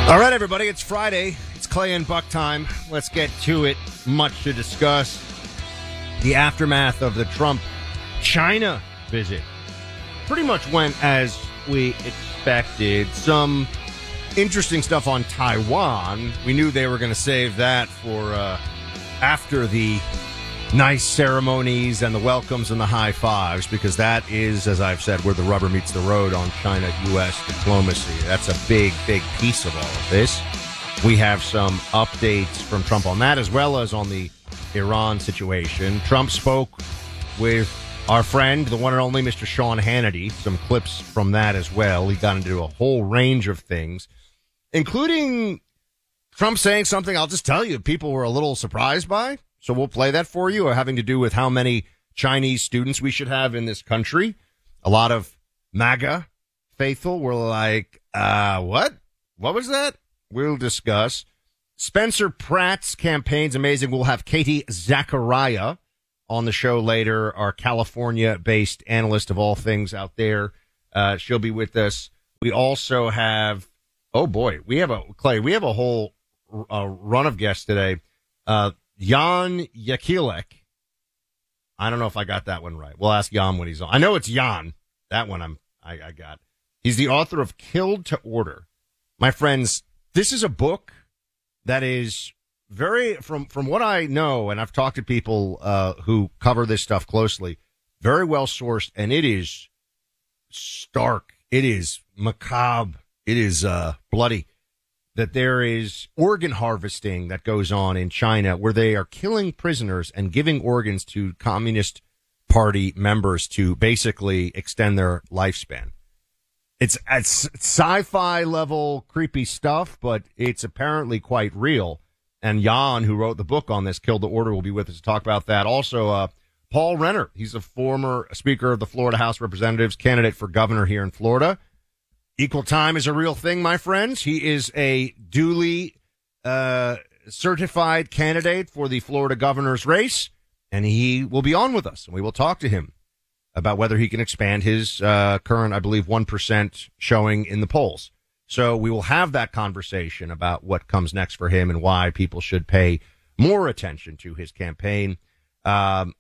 All right, everybody, it's Friday. It's Clay and Buck time. Let's get to it. Much to discuss. The aftermath of the Trump-China visit pretty much went as we expected. Some interesting stuff on Taiwan. We knew they were going to save that for after the nice ceremonies and the welcomes and the high fives, because that is, as I've said, where the rubber meets the road on China-U.S. diplomacy. That's a big, big piece of all of this. We have some updates from Trump on that, as well as on the Iran situation. Trump spoke with our friend, the one and only Mr. Sean Hannity. Some clips from that as well. He got into a whole range of things, including Trump saying something I'll just tell you people were a little surprised by. So we'll play that for you, having to do with how many Chinese students we should have in this country. A lot of MAGA faithful were like, what? What was that? We'll discuss. Spencer Pratt's campaign's amazing. We'll have Katie Zachariah on the show later, our California-based analyst of all things out there. She'll be with us. We also have, we have a whole run of guests today. Jan Jekielek. I don't know if I got that one right. We'll ask Jan when he's on. I know it's Jan. That one I got. He's the author of Killed to Order. My friends, this is a book that is very, from what I know, and I've talked to people who cover this stuff closely, very well sourced, and it is stark. It is macabre. It is bloody. That there is organ harvesting that goes on in China where they are killing prisoners and giving organs to Communist Party members to basically extend their lifespan. It's sci-fi level creepy stuff, but it's apparently quite real. And Jan, who wrote the book on this, Killed to Order, will be with us to talk about that. Also, Paul Renner. He's a former Speaker of the Florida House of Representatives, candidate for governor here in Florida. Equal time is a real thing, my friends. He is a duly certified candidate for the Florida governor's race, and he will be on with us, and we will talk to him about whether he can expand his current, I believe, 1% showing in the polls. So we will have that conversation about what comes next for him and why people should pay more attention to his campaign. We got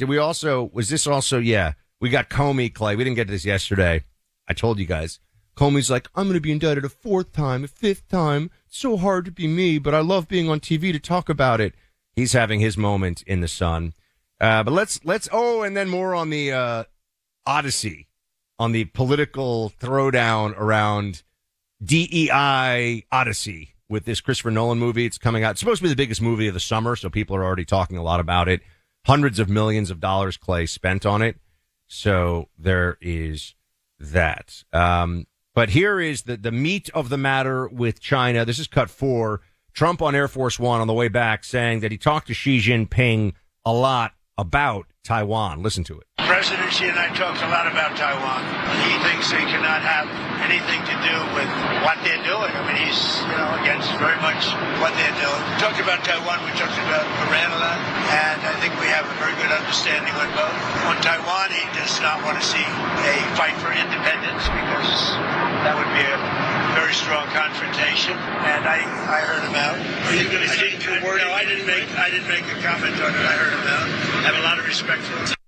Comey, Clay. We didn't get to this yesterday. I told you guys. Comey's like, I'm going to be indicted a fourth time, a fifth time. It's so hard to be me, but I love being on TV to talk about it. He's having his moment in the sun. But let's, and then more on the Odyssey, on the political throwdown around DEI Odyssey with this Christopher Nolan movie. It's coming out. It's supposed to be the biggest movie of the summer, so people are already talking a lot about it. Hundreds of millions of dollars, Clay, spent on it. So there is that. But here is the meat of the matter with China. This is cut 4. Trump on Air Force One on the way back saying that he talked to Xi Jinping a lot about Taiwan. Listen to it. President Xi and I talked a lot about Taiwan. He thinks they cannot have anything to do with what they're doing. I mean, he's, against very much what they're doing. We talked about Taiwan. We talked about Iran a lot. And I think we have a very good understanding on both. On Taiwan, he does not want to see a fight for independence because that would be a very strong confrontation. And I heard him out. Are you going to say two words? No, I didn't make a comment on it. I heard him out. I have a lot of respect for him.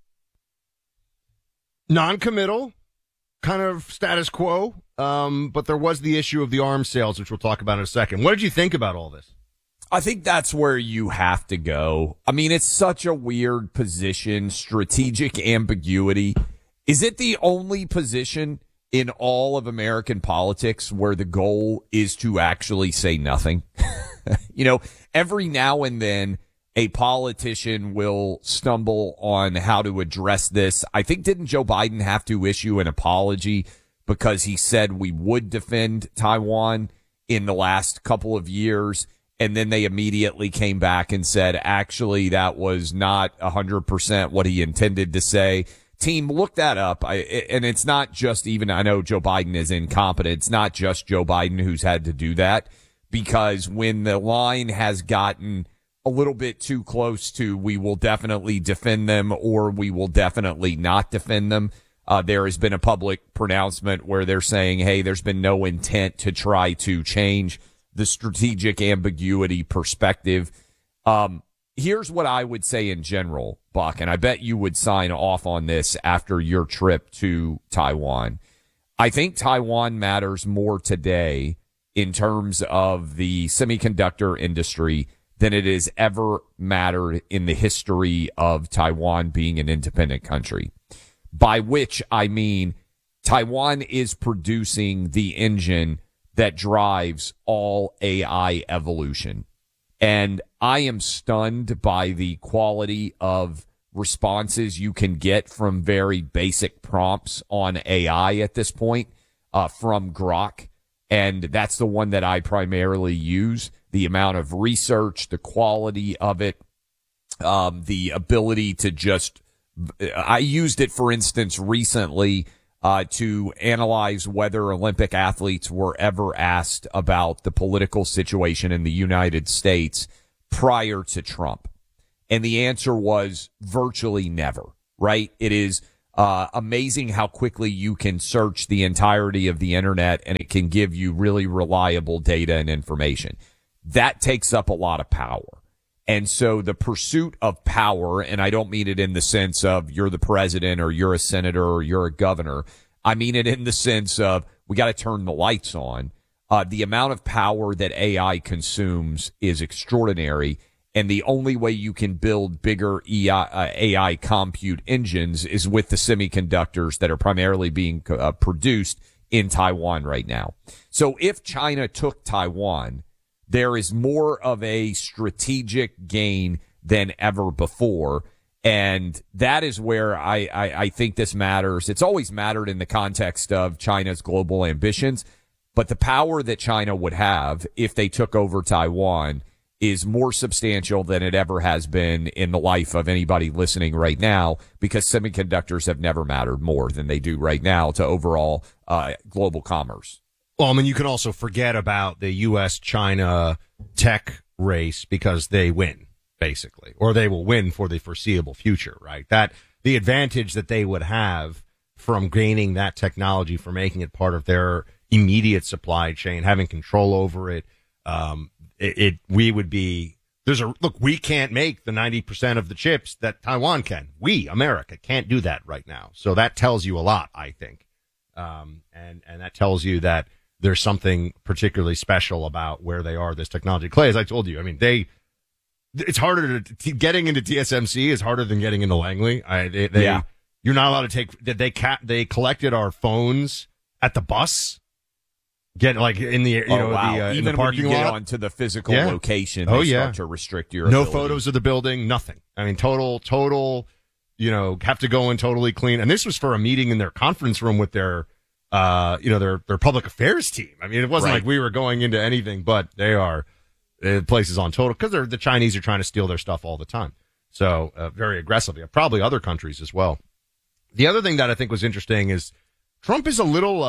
Non-committal, kind of status quo, but there was the issue of the arms sales, which we'll talk about in a second. What did you think about all this? I think that's where you have to go. I mean, it's such a weird position, strategic ambiguity. Is it the only position in all of American politics where the goal is to actually say nothing? Every now and then, a politician will stumble on how to address this. I think, didn't Joe Biden have to issue an apology because he said we would defend Taiwan in the last couple of years? And then they immediately came back and said, actually, that was not 100% what he intended to say. Team, look that up. And it's not just even, I know Joe Biden is incompetent. It's not just Joe Biden who's had to do that, because when the line has gotten a little bit too close to we will definitely defend them or we will definitely not defend them, there has been a public pronouncement where they're saying, hey, there's been no intent to try to change the strategic ambiguity perspective. Here's what I would say in general, Buck, and I bet you would sign off on this after your trip to Taiwan. I think Taiwan matters more today in terms of the semiconductor industry than it has ever mattered in the history of Taiwan being an independent country. By which I mean Taiwan is producing the engine that drives all AI evolution. And I am stunned by the quality of responses you can get from very basic prompts on AI at this point, from Grok. And that's the one that I primarily use. The amount of research, the quality of it, the ability to just, I used it, for instance, recently, to analyze whether Olympic athletes were ever asked about the political situation in the United States prior to Trump. And the answer was virtually never, right? It is amazing how quickly you can search the entirety of the internet and it can give you really reliable data and information. That takes up a lot of power. And so the pursuit of power, and I don't mean it in the sense of you're the president or you're a senator or you're a governor. I mean it in the sense of we got to turn the lights on. The amount of power that AI consumes is extraordinary. And the only way you can build bigger AI compute engines is with the semiconductors that are primarily being produced in Taiwan right now. So if China took Taiwan, there is more of a strategic gain than ever before. And that is where I think this matters. It's always mattered in the context of China's global ambitions. But the power that China would have if they took over Taiwan is more substantial than it ever has been in the life of anybody listening right now, because semiconductors have never mattered more than they do right now to overall global commerce. Well, I mean, you can also forget about the U.S.-China tech race because they win, basically, or they will win for the foreseeable future, right? That the advantage that they would have from gaining that technology, for making it part of their immediate supply chain, having control over it, we would be, we can't make the 90% of the chips that Taiwan can. We, America, can't do that right now. So that tells you a lot, I think. And that tells you that there's something particularly special about where they are, this technology. Clay, as I told you, I mean, it's harder getting into TSMC is harder than getting into Langley. You're not allowed to they collected our phones at the bus. Get like in the in the parking when you lot, get onto the physical location. They start to restrict your no ability. Photos of the building, nothing. I mean, total. Have to go in totally clean. And this was for a meeting in their conference room with their public affairs team. I mean, it wasn't like we were going into anything, but they are. The place is on total because the Chinese are trying to steal their stuff all the time. So very aggressively, probably other countries as well. The other thing that I think was interesting is Trump is a little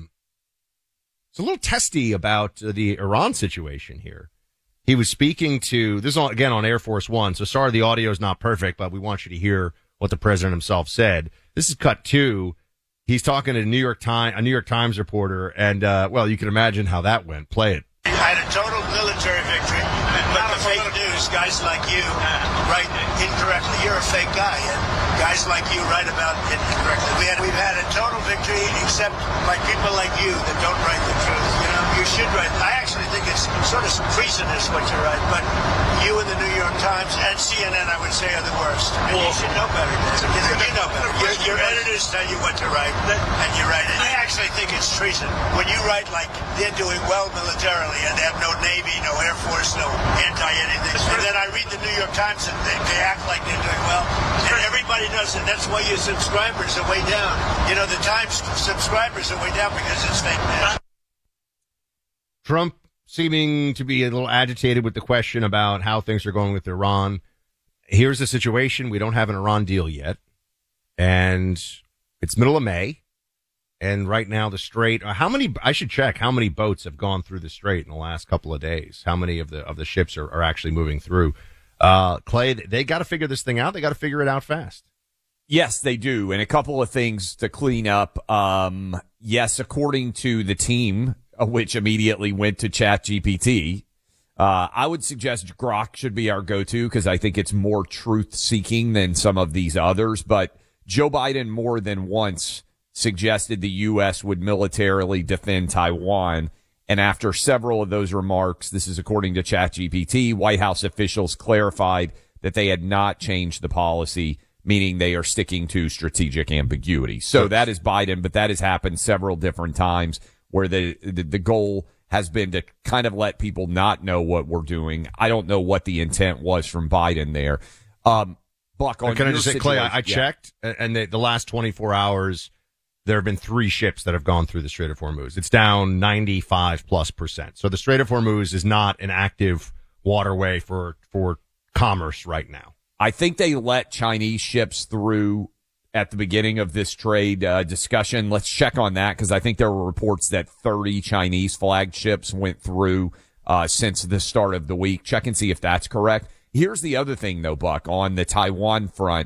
testy about the Iran situation here. He was speaking to, this is again on Air Force One, so sorry the audio is not perfect, but we want you to hear what the president himself said. This is cut two. He's talking to a New York Times reporter, and you can imagine how that went. Play it. I had a total military victory, but the fake news, guys like you write incorrectly. You're a fake guy, and guys like you write about it incorrectly. We've had a total victory, except by people like you that don't write the truth. You should write. I actually think it's sort of treasonous what you write, but you and the New York Times and CNN, I would say, are the worst. And you should know better. You know better. Your editors tell you what to write, and you write it. I actually think it's treason. When you write like they're doing well militarily, and they have no Navy, no Air Force, no anti-anything, and then I read the New York Times and they act like they're doing well, and everybody does it. That's why your subscribers are way down. The Times subscribers are way down because it's fake news. Trump seeming to be a little agitated with the question about how things are going with Iran. Here's the situation. We don't have an Iran deal yet. And it's middle of May. And right now the Strait, I should check how many boats have gone through the Strait in the last couple of days. How many of the ships are actually moving through? Clay, they got to figure this thing out. They got to figure it out fast. Yes, they do. And a couple of things to clean up. Yes, according to the team which immediately went to ChatGPT. I would suggest Grok should be our go-to because I think it's more truth-seeking than some of these others. But Joe Biden more than once suggested the U.S. would militarily defend Taiwan. And after several of those remarks, this is according to ChatGPT, White House officials clarified that they had not changed the policy, meaning they are sticking to strategic ambiguity. So that is Biden, but that has happened several different times where the goal has been to kind of let people not know what we're doing. I don't know what the intent was from Biden there. Buck, on can I your just say, Clay, I yeah. checked, and the last 24 hours, there have been 3 ships that have gone through the Strait of Hormuz. It's down 95+%. So the Strait of Hormuz is not an active waterway for commerce right now. I think they let Chinese ships through at the beginning of this trade discussion. Let's check on that because I think there were reports that 30 Chinese flagged ships went through since the start of the week. Check and see if that's correct. Here's the other thing, though, Buck, on the Taiwan front,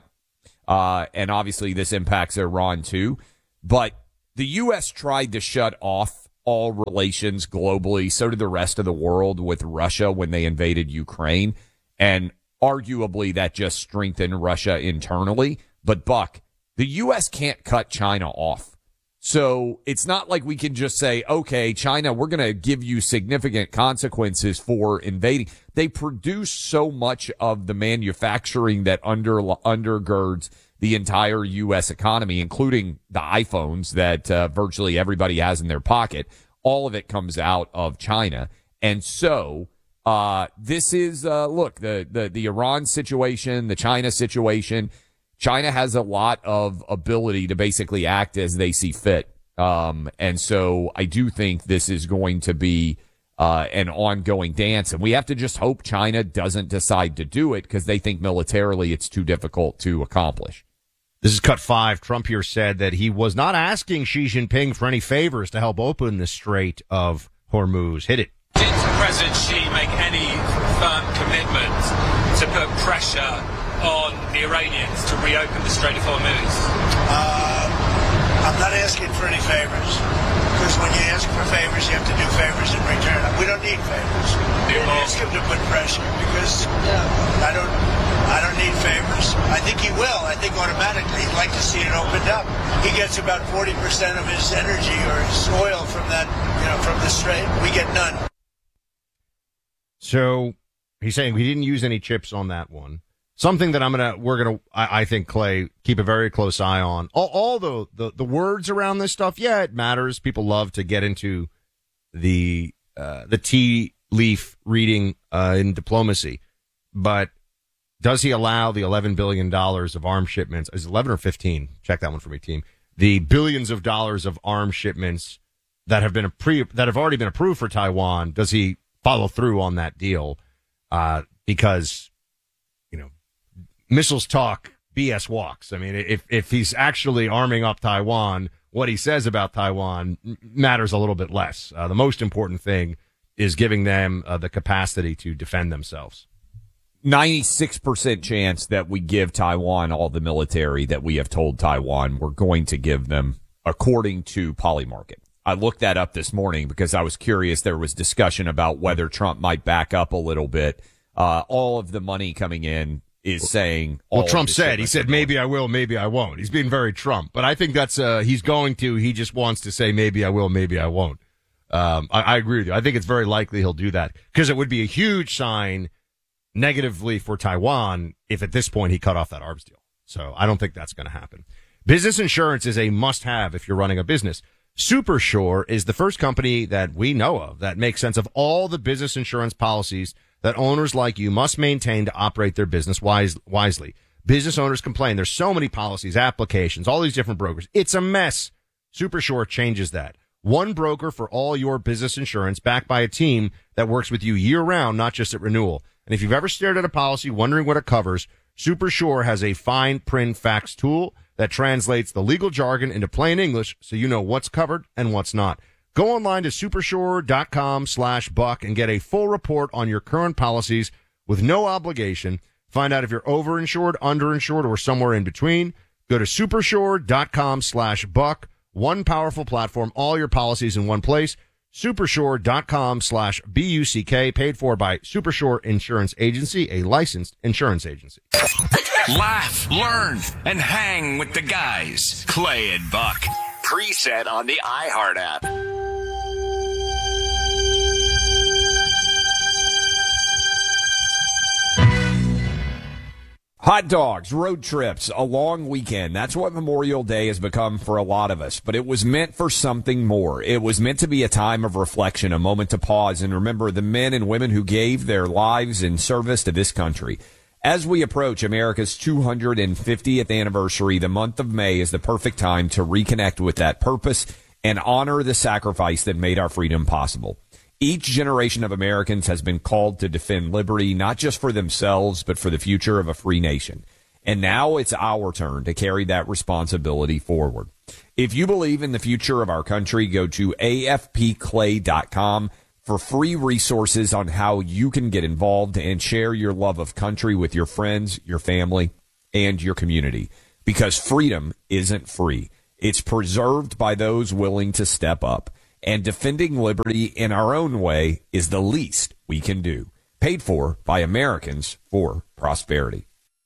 and obviously this impacts Iran too, but the U.S. tried to shut off all relations globally. So did the rest of the world with Russia when they invaded Ukraine. And arguably that just strengthened Russia internally. But, Buck, the U.S. can't cut China off. So it's not like we can just say, okay, China, we're going to give you significant consequences for invading. They produce so much of the manufacturing that undergirds the entire U.S. economy, including the iPhones that virtually everybody has in their pocket. All of it comes out of China. And so this is, look, the Iran situation, the China situation. China has a lot of ability to basically act as they see fit. And so I do think this is going to be an ongoing dance. And we have to just hope China doesn't decide to do it because they think militarily it's too difficult to accomplish. This is Cut 5. Trump here said that he was not asking Xi Jinping for any favors to help open the Strait of Hormuz. Hit it. Did President Xi make any firm commitment to put pressure on the Iranians to reopen the Strait of Hormuz? I'm not asking for any favors, because when you ask for favors, you have to do favors in return. We don't need favors. You don't ask him to put pressure, because I don't need favors. I think he will. I think automatically he'd like to see it opened up. He gets about 40% of his energy or his oil from that, from the strait. We get none. So he's saying we didn't use any chips on that one. Something that I think, Clay, keep a very close eye on. All the words around this stuff, yeah, it matters. People love to get into the tea leaf reading in diplomacy. But does he allow the $11 billion of arms shipments? Is it 11 or 15? Check that one for me, team. The billions of dollars of arms shipments that have already been approved for Taiwan. Does he follow through on that deal? Because missiles talk, BS walks. I mean, if he's actually arming up Taiwan, what he says about Taiwan matters a little bit less. The most important thing is giving them the capacity to defend themselves. 96% chance that we give Taiwan all the military that we have told Taiwan we're going to give them, according to Polymarket. I looked that up this morning because I was curious. There was discussion about whether Trump might back up a little bit. All of the money coming in is saying. Well, Trump said, he said, maybe I will, maybe I won't. He's being very Trump, but I think that's, he's going to, he just wants to say, maybe I will, maybe I won't. I agree with you. I think it's very likely he'll do that because it would be a huge sign negatively for Taiwan if at this point he cut off that arms deal. So I don't think that's going to happen. Business insurance is a must have if you're running a business. Supersure is the first company that we know of that makes sense of all the business insurance policies that owners like you must maintain to operate their business wisely. Business owners complain. There's so many policies, applications, all these different brokers. It's a mess. Supersure changes that. One broker for all your business insurance backed by a team that works with you year round, not just at renewal. And if you've ever stared at a policy wondering what it covers, Supersure has a fine print facts tool that translates the legal jargon into plain English so you know what's covered and what's not. Go online to supersure.com/buck and get a full report on your current policies with no obligation. Find out if you're overinsured, underinsured, or somewhere in between. Go to supersure.com/buck. One powerful platform, all your policies in one place. Supershore.com/BUCK, paid for by Supershore Insurance Agency, a licensed insurance agency. Laugh, learn, and hang with the guys. Clay and Buck. Preset on the iHeart app. Hot dogs, road trips, a long weekend. That's what Memorial Day has become for a lot of us. But it was meant for something more. It was meant to be a time of reflection, a moment to pause and remember the men and women who gave their lives in service to this country. As we approach America's 250th anniversary, the month of May is the perfect time to reconnect with that purpose and honor the sacrifice that made our freedom possible. Each generation of Americans has been called to defend liberty, not just for themselves, but for the future of a free nation. And now it's our turn to carry that responsibility forward. If you believe in the future of our country, go to afpclay.com for free resources on how you can get involved and share your love of country with your friends, your family, and your community. Because freedom isn't free. It's preserved by those willing to step up. And defending liberty in our own way is the least we can do. Paid for by Americans for Prosperity.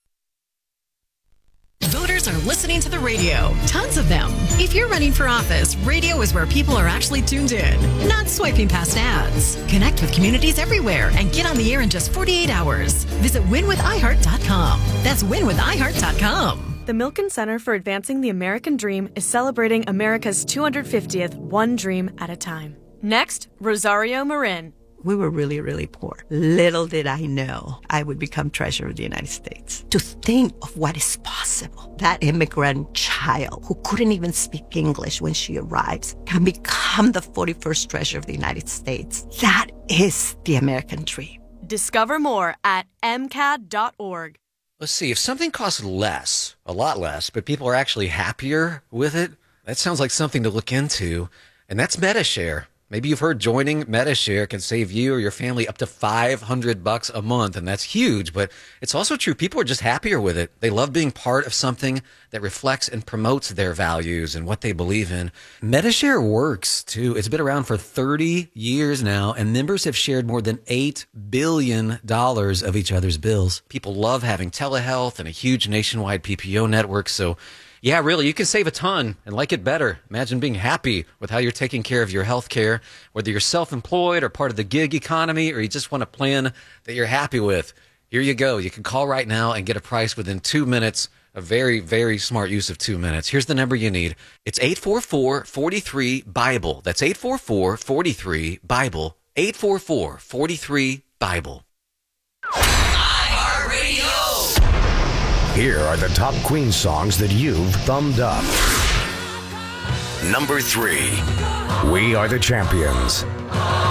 Voters are listening to the radio. Tons of them. If you're running for office, radio is where people are actually tuned in, not swiping past ads. Connect with communities everywhere and get on the air in just 48 hours. Visit winwithiheart.com. That's winwithiheart.com. The Milken Center for Advancing the American Dream is celebrating America's 250th One Dream at a Time. Next, Rosario Marin. We were really, really poor. Little did I know I would become Treasurer of the United States. To think of what is possible. That immigrant child who couldn't even speak English when she arrives can become the 41st Treasurer of the United States. That is the American dream. Discover more at MCAD.org. Let's see, if something costs less, a lot less, but people are actually happier with it, that sounds like something to look into. And that's MediShare. Maybe you've heard joining MediShare can save you or your family up to $500 a month, and that's huge. But it's also true. People are just happier with it. They love being part of something that reflects and promotes their values and what they believe in. MediShare works, too. It's been around for 30 years now, and members have shared more than $8 billion of each other's bills. People love having telehealth and a huge nationwide PPO network, so yeah, really, you can save a ton and like it better. Imagine being happy with how you're taking care of your health care, whether you're self-employed or part of the gig economy, or you just want a plan that you're happy with. Here you go. You can call right now and get a price within 2 minutes. A very, very smart use of 2 minutes. Here's the number you need. It's 844-43-BIBLE. That's 844-43-BIBLE. 844-43-BIBLE. Here are the top Queen songs that you've thumbed up. Number 3, We Are the Champions.